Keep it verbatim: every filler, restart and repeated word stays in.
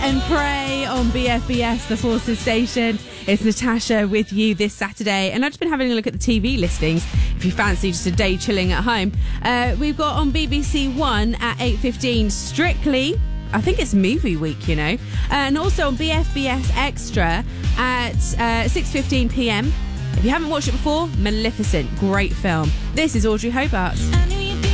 And Pray on B F B S, the Forces station. It's Natasha with you this Saturday, and I've just been having a look at the T V listings if you fancy just a day chilling at home. Uh, we've got on B B C One at eight fifteen Strictly. I think it's movie week, you know. And also on B F B S Extra at uh, six fifteen p m. If you haven't watched it before, Maleficent, great film. This is Audrey Hobart.